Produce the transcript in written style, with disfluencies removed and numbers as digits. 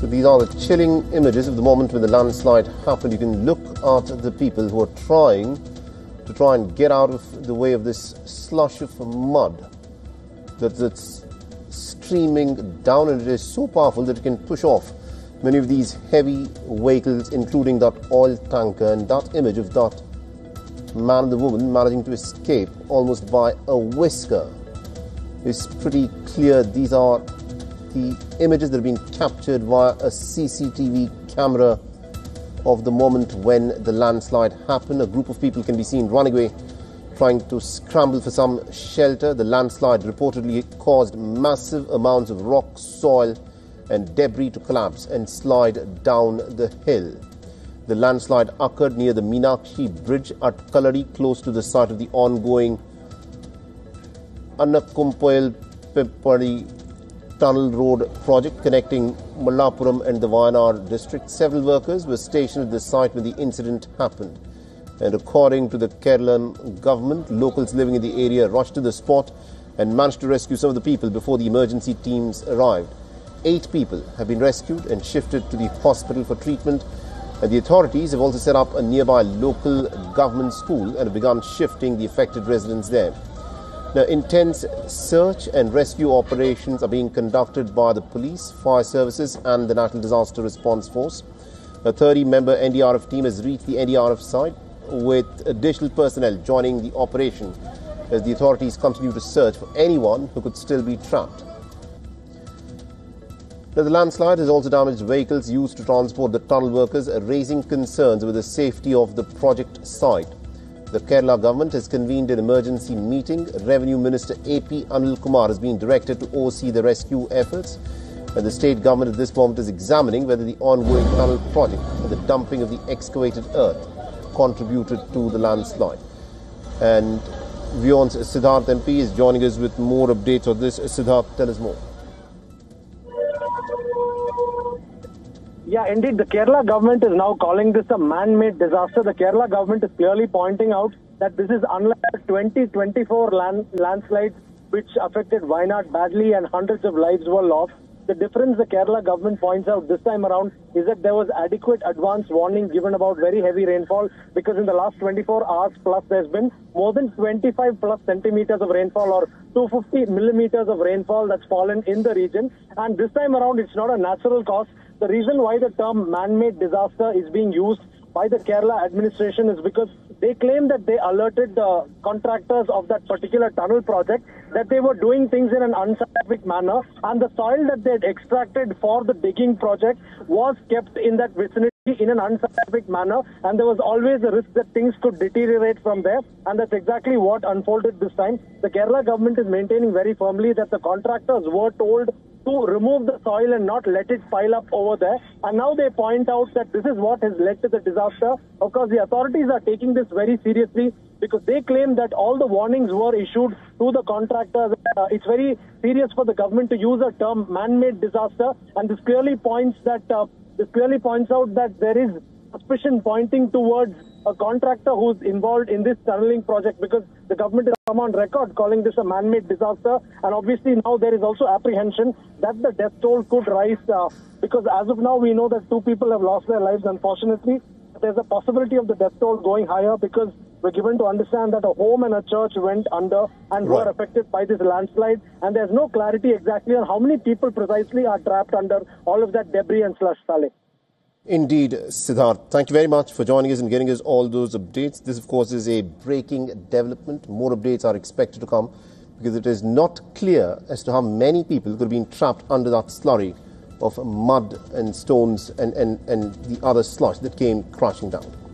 So these are the chilling images of the moment when the landslide happened. You can look at the people who are trying and get out of the way of this slush of mud that's streaming down, and it is so powerful that it can push off many of these heavy vehicles, including that oil tanker. And that image of that man and the woman managing to escape almost by a whisker is pretty clear. These are the images that have been captured via a CCTV camera of the moment when the landslide happened. A group of people can be seen running away, trying to scramble for some shelter. The landslide reportedly caused massive amounts of rock, soil and debris to collapse and slide down the hill. The landslide occurred near the Meenakshi Bridge at Kalari, close to the site of the ongoing Annakumpoil Pippadi Tunnel Road project connecting Mallapuram and the Wayanad district. Several workers were stationed at the site when the incident happened. And according to the Kerala government, locals living in the area rushed to the spot and managed to rescue some of the people before the emergency teams arrived. 8 people have been rescued and shifted to the hospital for treatment. And the authorities have also set up a nearby local government school and have begun shifting the affected residents there. Now, intense search and rescue operations are being conducted by the police, fire services and the National Disaster Response Force. A 30-member NDRF team has reached the NDRF site, with additional personnel joining the operation as the authorities continue to search for anyone who could still be trapped. Now, the landslide has also damaged vehicles used to transport the tunnel workers, raising concerns with the safety of the project site. The Kerala government has convened an emergency meeting. Revenue Minister AP Anil Kumar has been directed to oversee the rescue efforts. And the state government at this moment is examining whether the ongoing tunnel project and the dumping of the excavated earth contributed to the landslide. And Vyon's Siddharth MP is joining us with more updates on this. Siddharth, tell us more. Yeah, indeed, the Kerala government is now calling this a man-made disaster. The Kerala government is clearly pointing out that this is unlike the 2024 landslides which affected Wayanad badly and hundreds of lives were lost. The difference the Kerala government points out this time around is that there was adequate advance warning given about very heavy rainfall, because in the last 24 hours plus there's been more than 25 plus centimeters of rainfall, or 250 millimeters of rainfall that's fallen in the region. And this time around it's not a natural cause. The reason why the term man-made disaster is being used by the Kerala administration is because they claim that they alerted the contractors of that particular tunnel project that they were doing things in an unscientific manner, and the soil that they had extracted for the digging project was kept in that vicinity in an unscientific manner, and there was always a risk that things could deteriorate from there, and that's exactly what unfolded this time. The Kerala government is maintaining very firmly that the contractors were told to remove the soil and not let it pile up over there. And now they point out that this is what has led to the disaster. Of course, the authorities are taking this very seriously, because they claim that all the warnings were issued to the contractors. It's very serious for the government to use a term man-made disaster, and this clearly points out that there is suspicion pointing towards a contractor who's involved in this tunneling project, because the government has come on record calling this a man-made disaster. And obviously now there is also apprehension that the death toll could rise, because as of now we know that 2 people have lost their lives, unfortunately. There's a possibility of the death toll going higher, because we're given to understand that a home and a church went under and were affected by this landslide, and there's no clarity exactly on how many people precisely are trapped under all of that debris and slush, Saleh. Indeed, Siddharth. Thank you very much for joining us and getting us all those updates. This, of course, is a breaking development. More updates are expected to come, because it is not clear as to how many people could have been trapped under that slurry of mud and stones and the other slush that came crashing down.